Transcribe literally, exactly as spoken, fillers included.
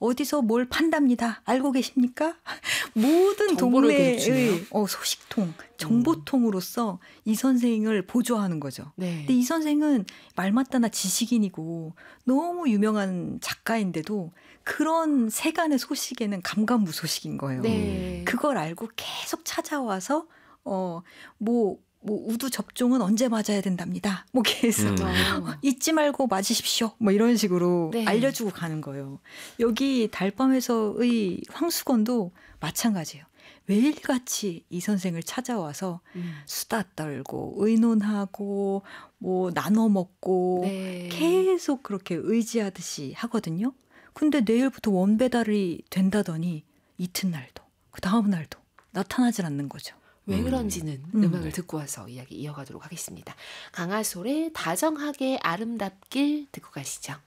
어디서 뭘 판답니다. 알고 계십니까? 모든 동네의 어, 소식통, 정보통으로서 음. 이 선생을 보조하는 거죠. 네. 근데 이 선생은 말 맞다나 지식인이고 너무 유명한 작가인데도 그런 세간의 소식에는 감감무소식인 거예요. 네. 그걸 알고 계속 찾아와서 어, 뭐 뭐 우두 접종은 언제 맞아야 된답니다. 뭐 계속 음. 잊지 말고 맞으십시오. 뭐 이런 식으로 네. 알려주고 가는 거예요. 여기 달밤에서의 황수건도 마찬가지예요. 매일같이 이 선생을 찾아와서 음. 수다 떨고 의논하고 뭐 나눠 먹고 네. 계속 그렇게 의지하듯이 하거든요. 근데 내일부터 원배달이 된다더니 이튿날도 그 다음 날도 나타나질 않는 거죠. 왜 그런지는 음. 음악을 듣고 와서 이야기 이어가도록 하겠습니다. 강하솔의 다정하게 아름답길 듣고 가시죠.